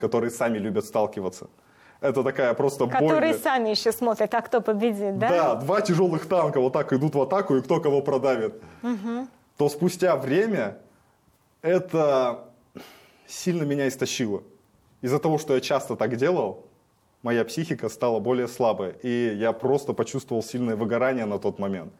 которые сами любят сталкиваться. Это такая просто боль. Которые сами еще смотрят, а кто победит, да? Да, два тяжелых танка вот так идут в атаку, и кто кого продавит. То спустя время это сильно меня истощило. Из-за того, что я часто так делал, моя психика стала более слабой, и я просто почувствовал сильное выгорание на тот момент.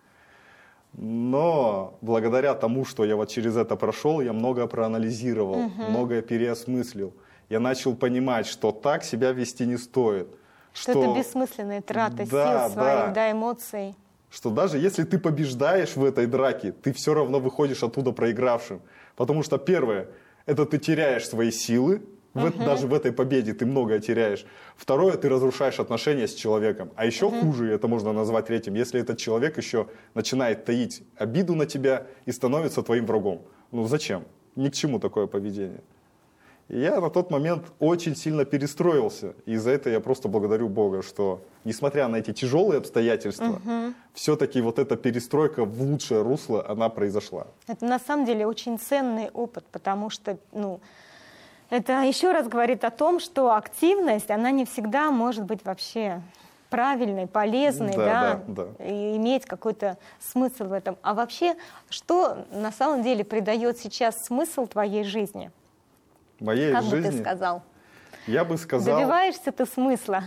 Но благодаря тому, что я вот через это прошел, я многое проанализировал, многое переосмыслил. Я начал понимать, что так себя вести не стоит. Что это бессмысленные траты сил своих, да, эмоций. Что даже если ты побеждаешь в этой драке, ты все равно выходишь оттуда проигравшим. Потому что первое, это ты теряешь свои силы, даже в этой победе ты многое теряешь. Второе, ты разрушаешь отношения с человеком. А еще хуже, это можно назвать третьим, если этот человек еще начинает таить обиду на тебя и становится твоим врагом. Ну зачем? Ни к чему такое поведение. И я на тот момент очень сильно перестроился. И за это я просто благодарю Бога, что, несмотря на эти тяжелые обстоятельства, все-таки вот эта перестройка в лучшее русло, она произошла. Это на самом деле очень ценный опыт, потому что, это еще раз говорит о том, что активность, она не всегда может быть вообще правильной, полезной, да, и иметь какой-то смысл в этом. А вообще, что на самом деле придает сейчас смысл твоей жизни? Моей как жизни, бы ты сказал? Я бы сказал... Добиваешься ты смысла?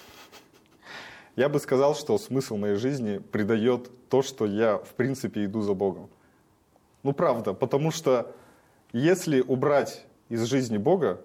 Я бы сказал, что смысл моей жизни придает то, что я, в принципе, иду за Богом. Ну, правда, потому что если убрать из жизни Бога,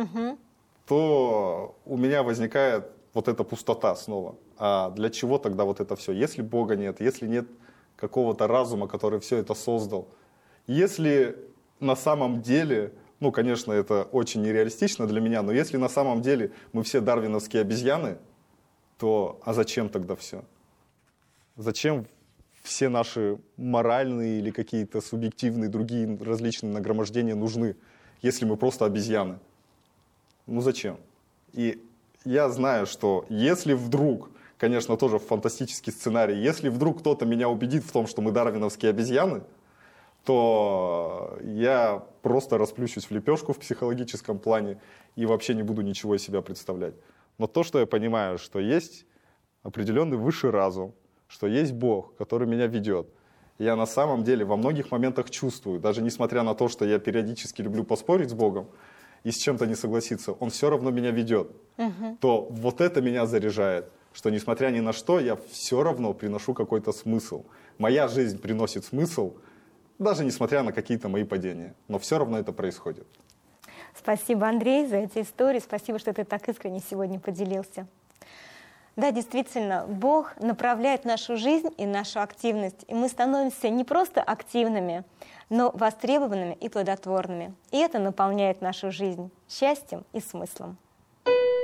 то у меня возникает вот эта пустота снова. А для чего тогда вот это все? Если Бога нет, если нет какого-то разума, который все это создал, если на самом деле... Ну, конечно, это очень нереалистично для меня, но если на самом деле мы все дарвиновские обезьяны, то а зачем тогда все? Зачем все наши моральные или какие-то субъективные другие различные нагромождения нужны, если мы просто обезьяны? Ну, зачем? И я знаю, что если вдруг, конечно, тоже фантастический сценарий, если вдруг кто-то меня убедит в том, что мы дарвиновские обезьяны, то я просто расплющусь в лепешку в психологическом плане и вообще не буду ничего из себя представлять. Но то, что я понимаю, что есть определенный высший разум, что есть Бог, который меня ведет, я на самом деле во многих моментах чувствую, даже несмотря на то, что я периодически люблю поспорить с Богом и с чем-то не согласиться, Он все равно меня ведет, то вот это меня заряжает, что несмотря ни на что, я все равно приношу какой-то смысл. Моя жизнь приносит смысл, даже несмотря на какие-то мои падения. Но все равно это происходит. Спасибо, Андрей, за эти истории. Спасибо, что ты так искренне сегодня поделился. Да, действительно, Бог направляет нашу жизнь и нашу активность. И мы становимся не просто активными, но востребованными и плодотворными. И это наполняет нашу жизнь счастьем и смыслом.